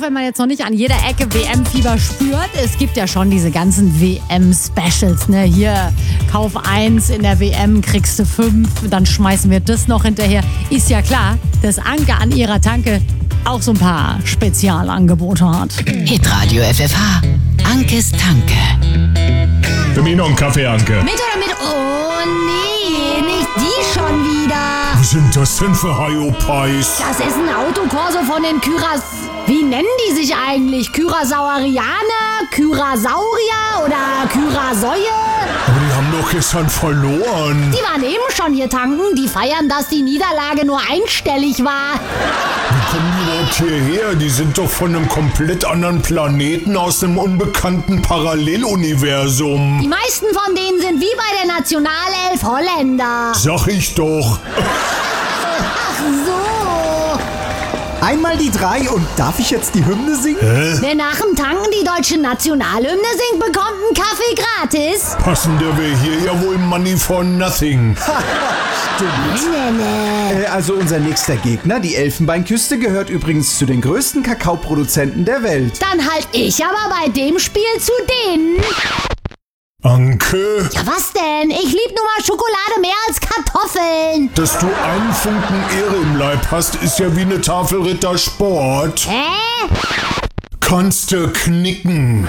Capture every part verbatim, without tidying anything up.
wenn man jetzt noch nicht an jeder Ecke W M-Fieber spürt, es gibt ja schon diese ganzen W M-Specials. Ne? Hier, kauf eins in der W M, kriegst du fünf, dann schmeißen wir das noch hinterher. Ist ja klar, dass Anke an ihrer Tanke auch so ein paar Spezialangebote hat. Hitradio F F H, Ankes Tanke. Für mich noch einen Kaffee, Anke. Mit oder mit? Oh nee, nicht die schon wieder. Was sind das denn für Hyopies? Das ist ein Autokorso von den Kyras... Wie nennen die sich eigentlich? Kyrasaurianer? Kyrasaurier oder Kyrasäue? Aber die haben doch gestern verloren. Die waren eben schon hier tanken. Die feiern, dass die Niederlage nur einstellig war. Wie kommen die überhaupt hierher? Die sind doch von einem komplett anderen Planeten aus einem unbekannten Paralleluniversum. Die meisten von denen sind wie bei der Nationalelf Holländer. Sag ich doch. Ach so. Einmal die drei und darf ich jetzt die Hymne singen? Hä? Wer nach dem Tanken die deutsche Nationalhymne singt, bekommt einen Kaffee gratis. Passender wäre hier ja wohl Money for Nothing. Stimmt. Nee, nee. Äh, also unser nächster Gegner, die Elfenbeinküste, gehört übrigens zu den größten Kakaoproduzenten der Welt. Dann halt ich aber bei dem Spiel zu denen. Anke, Ja, was denn? Ich lieb nun mal Schokolade mehr als Kartoffeln. dass du einen Funken Ehre im Leib hast, ist ja wie eine Tafel Rittersport. Hä? Kannst du knicken.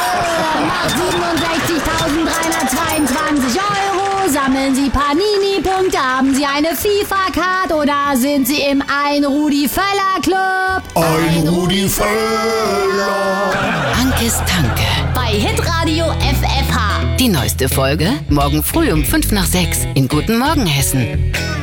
siebenundsechzigtausenddreihundertzweiundzwanzig Euro. Sammeln Sie Panini-Punkte? Haben Sie eine FIFA-Card? Oder sind Sie im Ein-Rudi-Völler-Club? Ein Rudi Völler. Ankes Tanke. Bei Hitradio F F H. Die neueste Folge morgen früh um fünf nach sechs in Guten Morgen Hessen.